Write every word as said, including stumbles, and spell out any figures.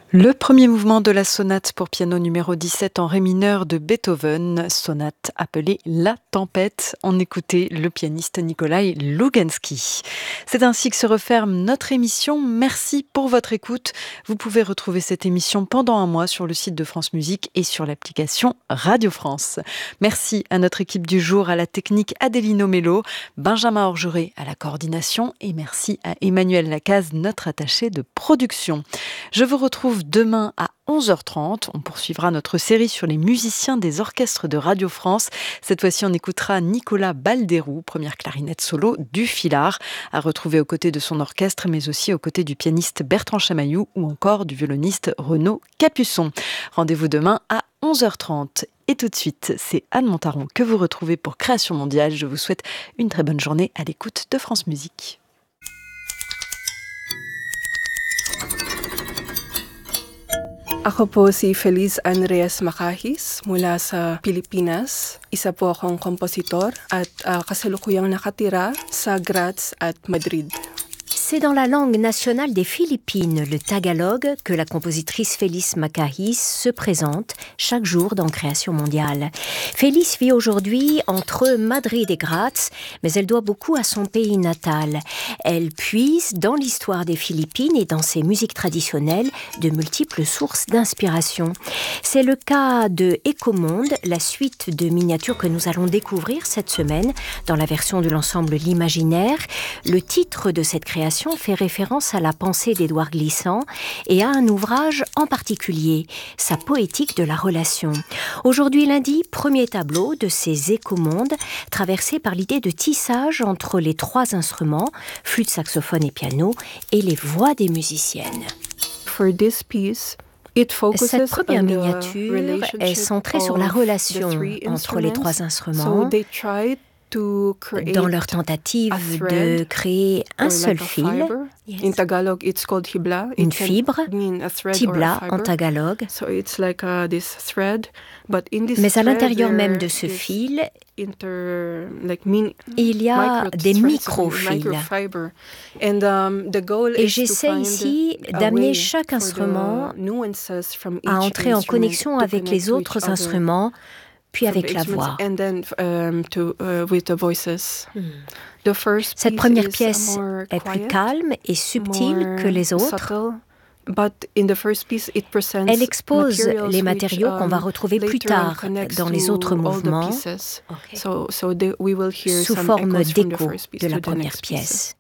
Le premier mouvement de la sonate pour piano numéro dix-sept en ré mineur de Beethoven, sonate appelée La Tempête. On écoutait le pianiste Nikolai Lougansky. C'est ainsi que se referme notre émission. Merci pour votre écoute. Vous pouvez retrouver cette émission pendant un mois sur le site de France Musique et sur l'application Radio France. Merci à notre équipe du jour, à la technique Adélino Mello, Benjamin Orgeret à la coordination et merci à Emmanuel Lacaze, notre attaché de production. Je vous retrouve demain à onze heures trente. On poursuivra notre série sur les musiciens des orchestres de Radio France. Cette fois-ci, on écoutera Nicolas Balderou, première clarinette solo du Filard, à retrouver aux côtés de son orchestre, mais aussi aux côtés du pianiste Bertrand Chamaillou ou encore du violoniste Renaud Capuçon. Rendez-vous demain à onze heures trente. Et tout de suite, c'est Anne Montaron que vous retrouvez pour Création Mondiale. Je vous souhaite une très bonne journée à l'écoute de France Musique. Ako po si Feliz Andreas Macahis mula sa Pilipinas. Isa po akong kompositor at uh, kasalukuyang nakatira sa Graz at Madrid. C'est dans la langue nationale des Philippines, le tagalog, que la compositrice Feliz Macahis se présente chaque jour dans Création Mondiale. Feliz vit aujourd'hui entre Madrid et Graz, mais elle doit beaucoup à son pays natal. Elle puise dans l'histoire des Philippines et dans ses musiques traditionnelles de multiples sources d'inspiration. C'est le cas de Ecomonde, la suite de miniatures que nous allons découvrir cette semaine dans la version de l'ensemble L'Imaginaire. Le titre de cette création fait référence à la pensée d'Édouard Glissant et à un ouvrage en particulier, sa poétique de la relation. Aujourd'hui lundi, premier tableau de ces écomondes traversés par l'idée de tissage entre les trois instruments, flûte, saxophone et piano, et les voix des musiciennes. For this piece, It Cette première miniature est centrée sur la relation entre les trois instruments. So they tried to create dans leur tentative de créer un seul like fil, yes. In Tagalog, it's called hibla. une It can fibre, mean a thread tibla or a en fiber. tagalog. So it's like uh, this thread, but in this Mais à l'intérieur thread, même there de ce is fil, inter, like min, il y a micro des threads, microfils. microfiber. And, um, the goal Et is to j'essaie find ici a d'amener way chaque for the instrument nuances from à each entrer en instrument connexion to avec connect les to autres each other. instruments, puis From avec the la instruments voix. and then um, to, uh, with the voices. Hmm. The first Cette piece première is pièce more est plus quiet, calme et subtile more que les autres. subtle, but in the first piece it presents Elle expose materials les matériaux which, qu'on va um, retrouver plus later on tard connects dans les to autres all the mouvements, pieces. Okay. So, so they, we will hear sous some forme echoes from the d'écho first piece de la to the première next pieces. pièce.